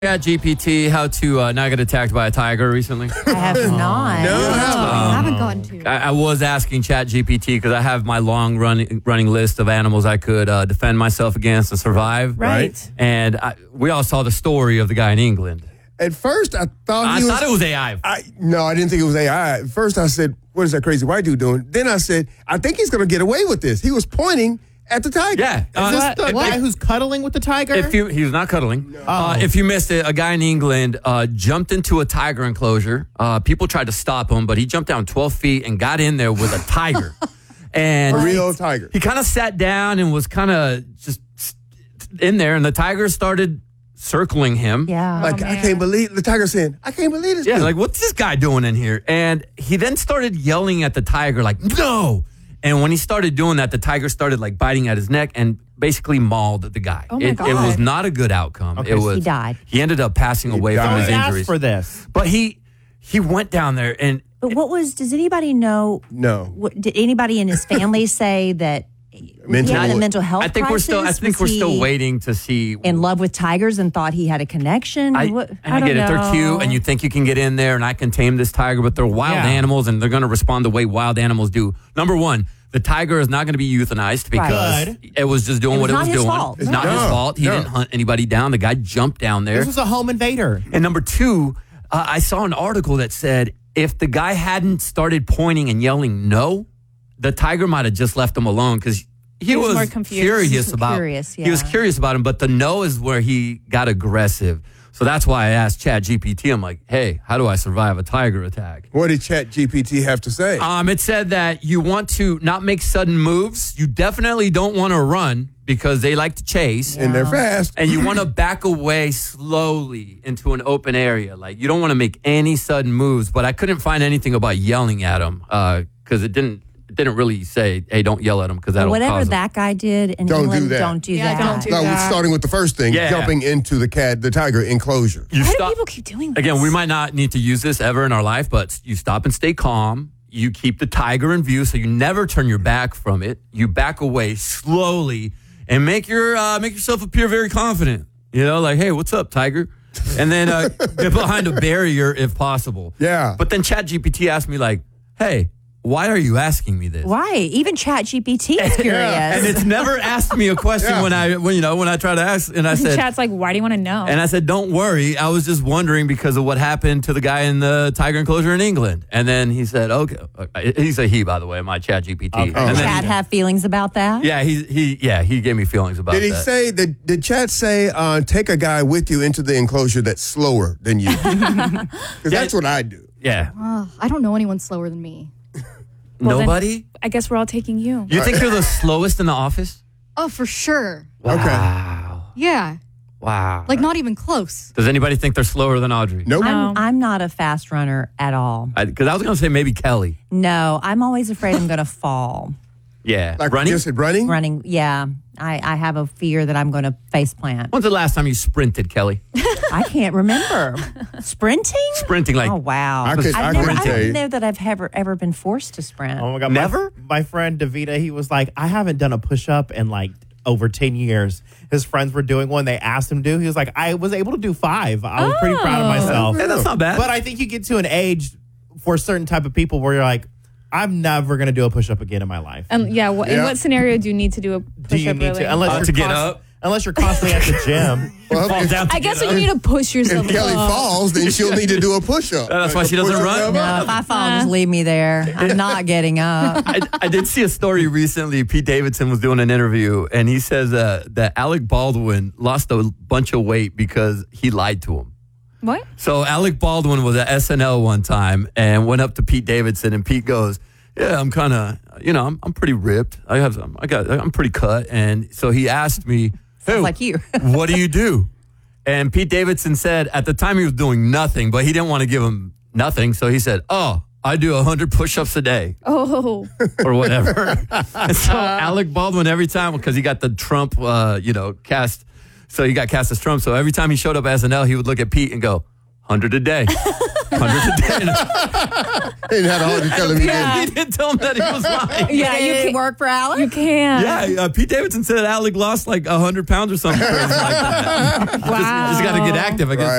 GPT how to not get attacked by a tiger recently. I have not. I haven't gotten to. I was asking ChatGPT because I have my long running list of animals I could defend myself against and survive. Right. And we all saw the story of the guy in England. At first, I thought it was AI. No, I didn't think it was AI. At first, I said, what is that crazy white dude doing? Then I said, I think he's going to get away with this. He was pointing at the tiger. Yeah. Is this the guy who's cuddling with the tiger? He was not cuddling. If you missed it, a guy in England jumped into a tiger enclosure. People tried to stop him, but he jumped down 12 feet and got in there with a tiger. And A real tiger. He kind of sat down and was kind of just in there, and the tiger started circling him. Yeah. Like, I can't believe, the tiger saying, I can't believe this. Yeah, dude. like, what's this guy doing in here? And he then started yelling at the tiger, like, no! And when he started doing that, the tiger started, like, biting at his neck and basically mauled the guy. Oh, my It God. was not a good outcome. Okay, it so was, he died. He ended up passing away from his Asked injuries. for this. But he went down there and... But does anybody know? No. Did anybody in his family say that Mental- he had a mental health I think we're still crisis? waiting to see... In love with tigers and thought he had a connection? I don't get it. They're know. cute, and you think you can get in there, and I can tame this tiger, but they're wild Yeah. animals, and they're going to respond the way wild animals do. Number one, the tiger is not going to be euthanized because Right. it was just doing It was what it not was his doing. fault. It's not No. his fault. He No. didn't hunt anybody down. The guy jumped down there. This was a home invader. And number two, I saw an article that said if the guy hadn't started pointing and yelling no, the tiger might have just left him alone because he was was more confused. curious about Curious, He was yeah. curious about him, but the no is where he got aggressive. So that's why I asked ChatGPT. I'm like, hey, how do I survive a tiger attack? What did ChatGPT have to say? It said that you want to not make sudden moves. You definitely don't want to run because they like to chase. And they're fast. And you want to back away slowly into an open area. Like, you don't want to make any sudden moves. But I couldn't find anything about yelling at him because it didn't really say, hey, don't yell at him because that'll Whatever cause him. that guy did in Don't do England, that. don't do Yeah, that. don't do No, that. starting with the first thing, Yeah. jumping into the tiger enclosure. You Why do stop- people keep doing this? Again, we might not need to use this ever in our life, but you stop and stay calm. You keep the tiger in view, so you never turn your back from it. You back away slowly and make yourself appear very confident. You know, like, hey, what's up, tiger? And then get behind a barrier if possible. Yeah. But then ChatGPT asked me, like, hey, why are you asking me this? Why? Even ChatGPT is curious. And it's never asked me a question Yeah. when I try to ask, and I said, Chat's like, why do you want to know? and I said, don't worry. I was just wondering because of what happened to the guy in the tiger enclosure in England. And then he said, okay. He's a he, by the way, my ChatGPT. Okay. And then Chat have feelings about that? yeah, he gave me feelings about Did he that. say, did Chat say, take a guy with you into the enclosure that's slower than you? Because that's what I do. Yeah. I don't know anyone slower than me. Well, then- Nobody? I guess we're all taking you. You think you're the slowest in the office? Oh, for sure. Wow. Yeah. Wow. Like, not even close. Does anybody think they're slower than Audrey? Nope. I'm not a fast runner at all. Because I was going to say maybe Kelly. No, I'm always afraid I'm going to fall. Yeah. Like Running? you said, running? Running, yeah. I have a fear that I'm going to face plant. When's the last time you sprinted, Kelly? I can't remember. Sprinting? Sprinting like... Oh, wow. I couldn't I tell don't you. know that I've ever been forced to sprint. Oh my God. Never? My friend Davida, he was like, I haven't done a push up in like over 10 years. His friends were doing one. They asked him to do. He was like, I was able to do 5. I was pretty proud of myself. Yeah, that's not bad. But I think you get to an age for a certain type of people where you're like, I'm never going to do a push up again in my life. And yeah, in Yeah. what scenario do you need to do a Do push you up need really? to? Unless you're to get up? Unless you're constantly at the gym. Well, Fall down to I guess get when you up. need to push yourself if Kelly up. falls, then she'll need to do a push-up. That's why she doesn't Push-up run? level. No, if I fall, just leave me there. I'm not getting up. I did see a story recently. Pete Davidson was doing an interview, and he says that Alec Baldwin lost a bunch of weight because he lied to him. What? So Alec Baldwin was at SNL one time and went up to Pete Davidson, and Pete goes, "Yeah, I'm kind of, I'm pretty ripped. I'm pretty cut." And so he asked me, "Hey, Sounds like you. what do you do?" And Pete Davidson said at the time he was doing nothing, but he didn't want to give him nothing, so he said, "Oh, I do 100 push-ups a day." Oh, Or whatever. And so Alec Baldwin, every time, because he got the Trump, cast, so he got cast as Trump. So every time he showed up as SNL, he would look at Pete and go, 100 a day. 100 a day. Didn't have a hard to tell him again. He didn't tell him that he was lying. yeah, Did you it can work for Alex? You can. Yeah, Pete Davidson said Alec lost like 100 pounds or something crazy like that. Wow. Just got to get active, I guess. Right.